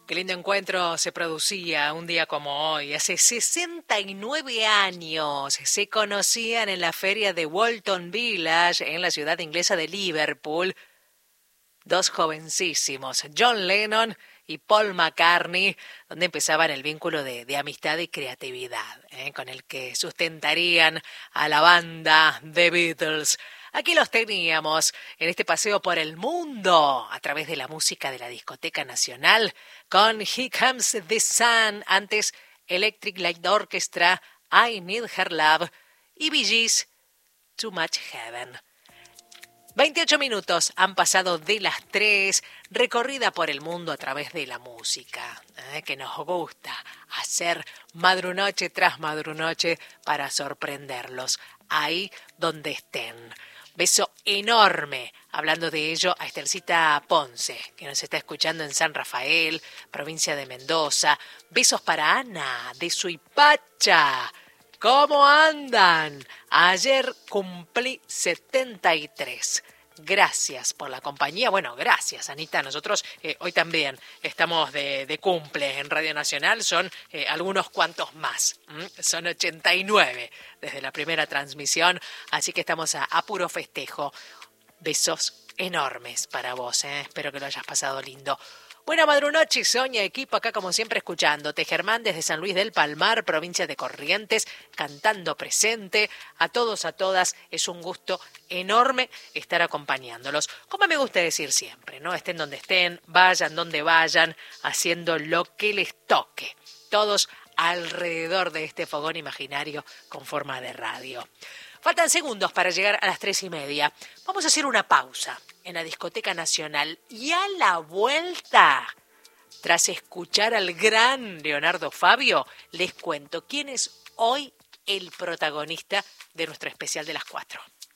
Qué lindo encuentro se producía un día como hoy. Hace 69 años se conocían en la feria de Walton Village, en la ciudad inglesa de Liverpool, dos jovencísimos, John Lennon y Paul McCartney, donde empezaban el vínculo de amistad y creatividad, con el que sustentarían a la banda The Beatles. Aquí los teníamos en este paseo por el mundo a través de la música de la Discoteca Nacional con Here Comes the Sun, antes Electric Light Orchestra, I Need Her Love y Bee Gees, Too Much Heaven. 28 minutos han pasado de las 3, recorrida por el mundo a través de la música, que nos gusta hacer madrunoche tras madrunoche para sorprenderlos ahí donde estén. Beso enorme, hablando de ello, a Estelcita Ponce, que nos está escuchando en San Rafael, provincia de Mendoza. Besos para Ana, de Suipacha. ¿Cómo andan? Ayer cumplí 73. Gracias por la compañía. Bueno, gracias, Anita. Nosotros hoy también estamos de cumple en Radio Nacional. Son algunos cuantos más. Son 89 desde la primera transmisión. Así que estamos a puro festejo. Besos enormes para vos. Espero que lo hayas pasado lindo. Buena madrunoche, Soña, equipo, acá como siempre escuchándote. Germán desde San Luis del Palmar, provincia de Corrientes, cantando presente. A todos, a todas, es un gusto enorme estar acompañándolos. Como me gusta decir siempre, ¿no? Estén donde estén, vayan donde vayan, haciendo lo que les toque. Todos alrededor de este fogón imaginario con forma de radio. Faltan segundos para llegar a las 3:30. Vamos a hacer una pausa en la Discoteca Nacional y a la vuelta, tras escuchar al gran Leonardo Fabio, les cuento quién es hoy el protagonista de nuestro especial de las 4.